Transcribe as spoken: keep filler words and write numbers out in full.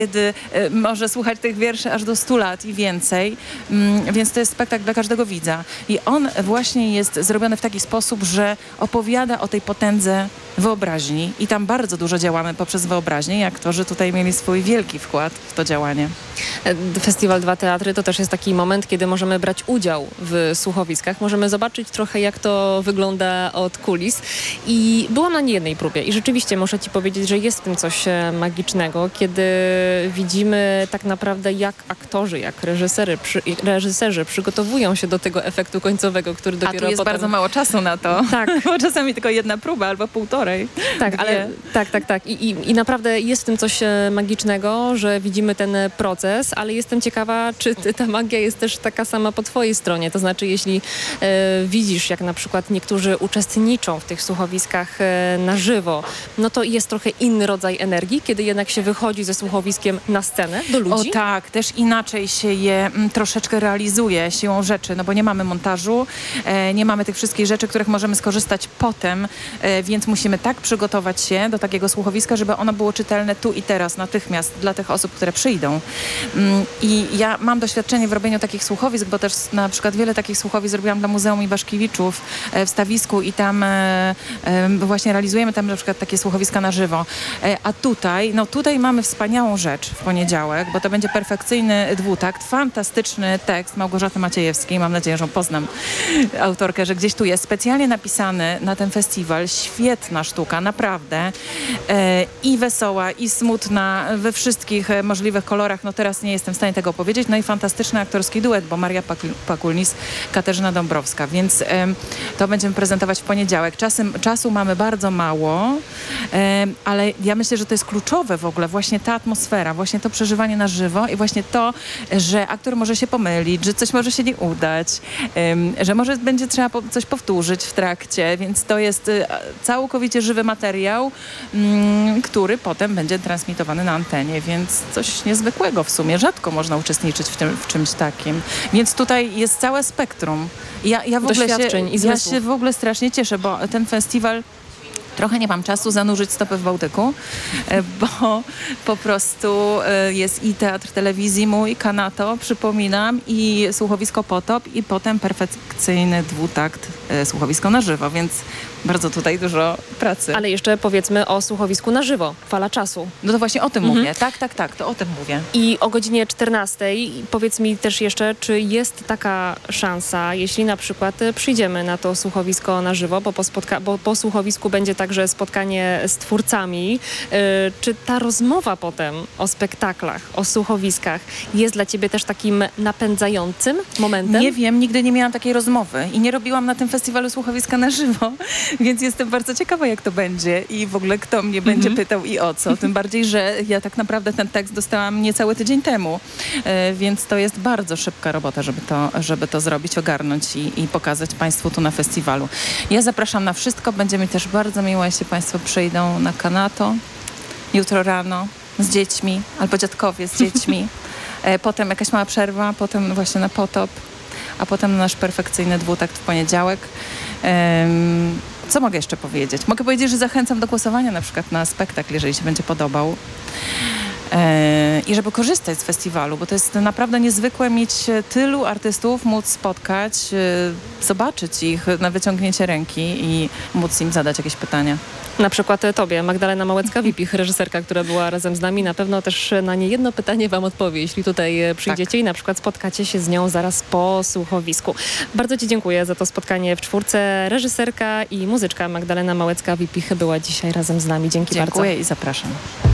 kiedy y, może słuchać tych wierszy aż do stu lat i więcej, mm, więc to jest spektakl dla każdego widza. I on właśnie jest zrobiony w taki sposób, że opowiada o tej potędze wyobraźni i tam bardzo dużo działamy poprzez wyobraźnię i aktorzy tutaj mieli swój wielki wkład w to działanie. Festiwal Dwa Teatry to też jest taki moment, kiedy możemy brać udział w słuchowiskach. Możemy zobaczyć trochę, jak to wygląda od kulis. I byłam na niejednej próbie i rzeczywiście muszę ci powiedzieć, że jest w tym coś magicznego, kiedy widzimy tak naprawdę, jak aktorzy, jak reżysery, przy, reżyserzy przygotowują się do tego efektu końcowego, który dopiero A tu jest potem... bardzo mało czasu na to. Tak. Bo czasami tylko jedna próba albo półtorej. Tak, Dwie. ale tak, tak, tak. I, i, I naprawdę jest w tym coś magicznego, że widzimy ten proces, ale jestem ciekawa, czy ta magia jest też taka sama po twojej stronie. To znaczy, jeśli e, widzisz, jak na przykład niektórzy uczestniczą w tych słuchowiskach e, na żywo, no to jest trochę inny rodzaj energii, kiedy jednak się wychodzi ze słuchowiskiem na scenę do ludzi. O tak, też inaczej się je m, troszeczkę realizuje siłą rzeczy, no bo nie mamy montażu, e, nie mamy tych wszystkich rzeczy, których możemy skorzystać potem, e, więc musimy tak przygotować się do takiego słuchowiska, żeby ono było czytelne tu i teraz, natychmiast dla tych osób, które przyjdą. Mm, I ja mam doświadczenie w robieniu takich słuchowisk, bo też na przykład wiele takich słuchowisk zrobiłam dla Muzeum Iwaszkiewiczów e, w Stawisku i tam e, e, właśnie realizujemy tam na przykład takie słuchowiska na żywo. E, a tutaj, no tutaj mamy wspaniałą rzecz w poniedziałek, bo to będzie perfekcyjny dwutakt, fantastyczny tekst Małgorzaty Maciejewskiej. Mam nadzieję, że poznam autorkę, że gdzieś tu jest specjalnie napisany na ten festiwal. Świetna sztuka, naprawdę. E, I wesoła, i smutna, we wszystkich możliwych kolorach. No teraz nie jestem w stanie tego powiedzieć. No i fantastyczny aktorski duet, bo Maria Pakulnis, Katarzyna Dąbrowska. Więc e, to będziemy prezentować w poniedziałek. Czasem, czasu mamy bardzo mało, e, ale ja myślę, że to jest kluczowe w ogóle. Właśnie ta atmosfera, właśnie to przeżywanie na żywo i właśnie to, że aktor może się pomylić, że coś może się nie udać, e, że może będzie trzeba po, coś powtórzyć w trakcie, więc to jest e, całkowicie żywy materiał, m, który potem będzie transmitowany na antenie, więc coś niezwykłego w sumie. Rzadko można uczestniczyć w, tym, w czymś takim. Więc tutaj jest całe spektrum. Ja, ja, w ogóle się, Doświadczeń i ja zmysłów. się w ogóle strasznie cieszę, bo ten festiwal trochę nie mam czasu zanurzyć stopy w Bałtyku, e, bo po prostu e, jest i teatr telewizji mój, Kanato, przypominam, i słuchowisko Potop i potem perfekcyjny dwutakt, e, słuchowisko na żywo, więc bardzo tutaj dużo pracy. Ale jeszcze powiedzmy o słuchowisku na żywo, Fala Czasu. No to właśnie o tym Mhm. mówię. Tak, tak, tak, to o tym mówię. I o godzinie czternastej powiedz mi też jeszcze, czy jest taka szansa, jeśli na przykład e, przyjdziemy na to słuchowisko na żywo, bo po, spotka- bo po słuchowisku będzie także spotkanie z twórcami, e, czy ta rozmowa potem o spektaklach, o słuchowiskach jest dla ciebie też takim napędzającym momentem? Nie wiem, nigdy nie miałam takiej rozmowy i nie robiłam na tym festiwalu słuchowiska na żywo, więc jestem bardzo ciekawa, jak to będzie i w ogóle kto mnie będzie Mhm. pytał i o co. Tym bardziej, że ja tak naprawdę ten tekst dostałam niecały tydzień temu, e, więc to jest bardzo szybka robota, żeby to, żeby to zrobić, ogarnąć i, i pokazać Państwu tu na festiwalu. Ja zapraszam na wszystko. Będzie mi też bardzo miło, jeśli Państwo przyjdą na Kanato jutro rano z dziećmi albo dziadkowie z dziećmi. E, potem jakaś mała przerwa, potem właśnie na Potop, a potem na nasz perfekcyjny dwutakt w poniedziałek. Em, co mogę jeszcze powiedzieć? Mogę powiedzieć, że zachęcam do głosowania na przykład na spektakl, jeżeli się będzie podobał. E, I żeby korzystać z festiwalu, bo to jest naprawdę niezwykłe mieć tylu artystów, móc spotkać, e, zobaczyć ich na wyciągnięcie ręki i móc im zadać jakieś pytania. Na przykład e, tobie, Magdalena Małecka-Wipich, reżyserka, która była razem z nami, na pewno też na niejedno pytanie wam odpowie, jeśli tutaj e, przyjdziecie Tak. i na przykład spotkacie się z nią zaraz po słuchowisku. Bardzo ci dziękuję za to spotkanie w czwórce. Reżyserka i muzyczka Magdalena Małecka-Wipich była dzisiaj razem z nami. Dzięki bardzo. Dziękuję i zapraszam.